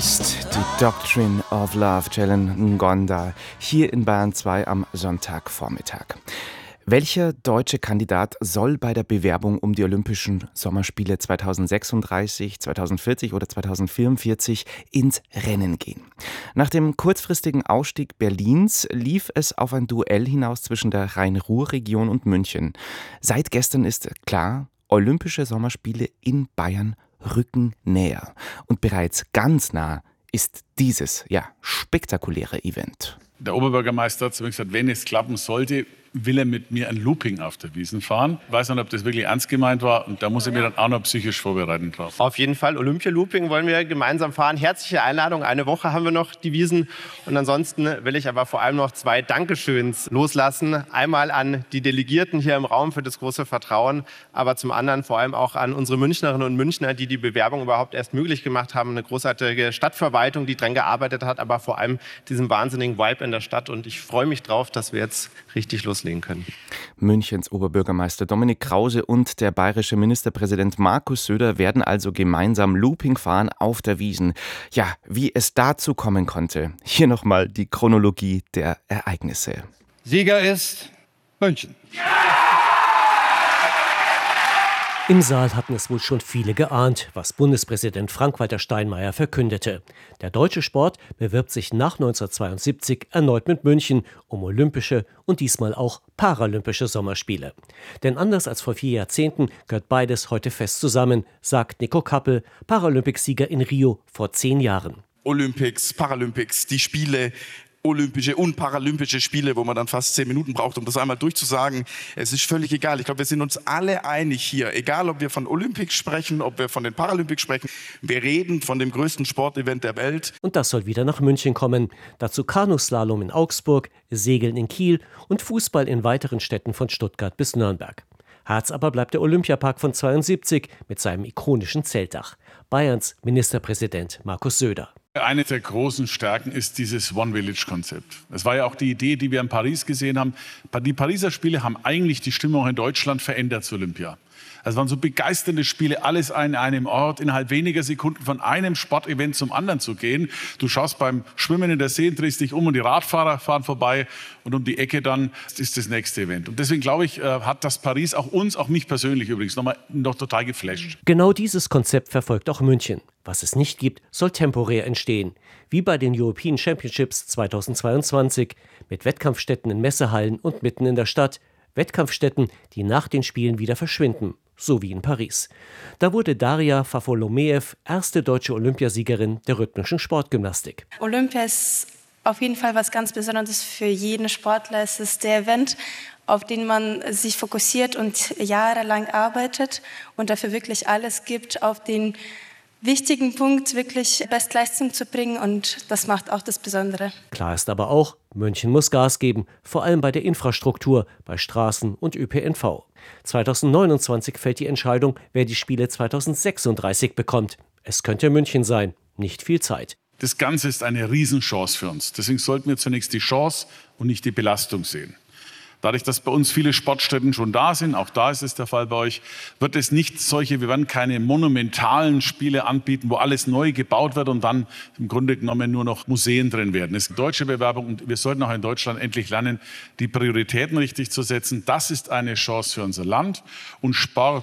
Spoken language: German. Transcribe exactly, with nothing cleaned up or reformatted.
Die Doctrine of Love, Jalen Ngonda, hier in Bayern zwei am Sonntagvormittag. Welcher deutsche Kandidat soll bei der Bewerbung um die Olympischen Sommerspiele zweitausendsechsunddreißig, zweitausendvierzig oder zweitausendvierundvierzig ins Rennen gehen? Nach dem kurzfristigen Ausstieg Berlins lief es auf ein Duell hinaus zwischen der Rhein-Ruhr-Region und München. Seit gestern ist klar, Olympische Sommerspiele in Bayern rücken näher. Und bereits ganz nah ist dieses, ja, spektakuläre Event. Der Oberbürgermeister hat zu mir gesagt, wenn es klappen sollte, will er mit mir ein Looping auf der Wiesn fahren. Ich weiß nicht, ob das wirklich ernst gemeint war und da muss ich mir dann auch noch psychisch vorbereiten drauf. Auf jeden Fall, Olympia-Looping wollen wir gemeinsam fahren. Herzliche Einladung, eine Woche haben wir noch die Wiesn und ansonsten will ich aber vor allem noch zwei Dankeschöns loslassen. Einmal an die Delegierten hier im Raum für das große Vertrauen, aber zum anderen vor allem auch an unsere Münchnerinnen und Münchner, die die Bewerbung überhaupt erst möglich gemacht haben. Eine großartige Stadtverwaltung, die dran gearbeitet hat, aber vor allem diesen wahnsinnigen Vibe in der Stadt und ich freue mich drauf, dass wir jetzt richtig loslegen können. Münchens Oberbürgermeister Dominik Krause und der bayerische Ministerpräsident Markus Söder werden also gemeinsam Looping fahren auf der Wiesn. Ja, wie es dazu kommen konnte. Hier nochmal die Chronologie der Ereignisse. Sieger ist München. Im Saal hatten es wohl schon viele geahnt, was Bundespräsident Frank-Walter Steinmeier verkündete. Der deutsche Sport bewirbt sich nach neunzehnhundertzweiundsiebzig erneut mit München um olympische und diesmal auch paralympische Sommerspiele. Denn anders als vor vier Jahrzehnten gehört beides heute fest zusammen, sagt Nico Kappel, Paralympicsieger in Rio vor zehn Jahren. Olympics, Paralympics, die Spiele, Olympische und Paralympische Spiele, wo man dann fast zehn Minuten braucht, um das einmal durchzusagen. Es ist völlig egal. Ich glaube, wir sind uns alle einig hier. Egal, ob wir von Olympics sprechen, ob wir von den Paralympics sprechen. Wir reden von dem größten Sportevent der Welt. Und das soll wieder nach München kommen. Dazu Kanuslalom in Augsburg, Segeln in Kiel und Fußball in weiteren Städten von Stuttgart bis Nürnberg. Herz aber bleibt der Olympiapark von zweiundsiebzig mit seinem ikonischen Zeltdach. Bayerns Ministerpräsident Markus Söder. Eine der großen Stärken ist dieses One-Village-Konzept. Das war ja auch die Idee, die wir in Paris gesehen haben. Die Pariser Spiele haben eigentlich die Stimmung in Deutschland verändert zu Olympia. Es waren so begeisternde Spiele, alles an einem Ort, innerhalb weniger Sekunden von einem Sportevent zum anderen zu gehen. Du schaust beim Schwimmen in der See, drehst dich um und die Radfahrer fahren vorbei und um die Ecke dann ist das nächste Event. Und deswegen glaube ich, hat das Paris auch uns, auch mich persönlich übrigens, nochmal noch total geflasht. Genau dieses Konzept verfolgt auch München. Was es nicht gibt, soll temporär entstehen. Wie bei den European Championships zweitausendzweiundzwanzig mit Wettkampfstätten in Messehallen und mitten in der Stadt. Wettkampfstätten, die nach den Spielen wieder verschwinden. So wie in Paris. Da wurde Daria Fafolomeev erste deutsche Olympiasiegerin der rhythmischen Sportgymnastik. Olympia ist auf jeden Fall was ganz Besonderes für jeden Sportler. Es ist der Event, auf den man sich fokussiert und jahrelang arbeitet und dafür wirklich alles gibt, auf den wichtigen Punkt wirklich Bestleistung zu bringen und das macht auch das Besondere. Klar ist aber auch, München muss Gas geben, vor allem bei der Infrastruktur, bei Straßen und Ö P N V. zweitausendneunundzwanzig fällt die Entscheidung, wer die Spiele zweitausendsechsunddreißig bekommt. Es könnte München sein, nicht viel Zeit. Das Ganze ist eine Riesenchance für uns. Deswegen sollten wir zunächst die Chance und nicht die Belastung sehen. Dadurch, dass bei uns viele Sportstätten schon da sind, auch da ist es der Fall bei euch, wird es nicht solche, wir werden keine monumentalen Spiele anbieten, wo alles neu gebaut wird und dann im Grunde genommen nur noch Museen drin werden. Es ist eine deutsche Bewerbung und wir sollten auch in Deutschland endlich lernen, die Prioritäten richtig zu setzen. Das ist eine Chance für unser Land und Sport